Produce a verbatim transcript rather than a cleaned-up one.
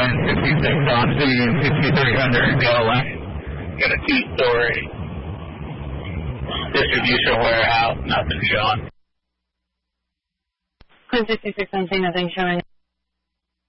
going sixty-six on C and sixty-three hundred, go away. Got a two-story distribution warehouse, nothing showing. sixty-six on C, nothing showing.